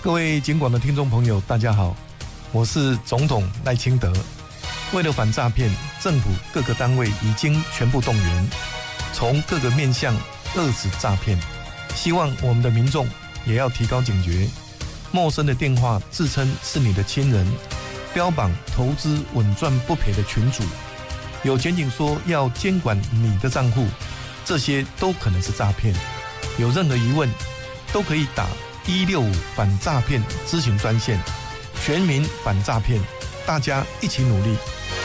各位警广的听众朋友，大家好，我是总统赖清德。为了反诈骗，政府各个单位已经全部动员，从各个面向遏止诈骗。希望我们的民众也要提高警觉，陌生的电话自称是你的亲人，标榜投资稳赚不赔的群组，有检警说要监管你的账户，这些都可能是诈骗。有任何疑问，都可以打165反诈骗咨询专线，全民反诈骗，大家一起努力。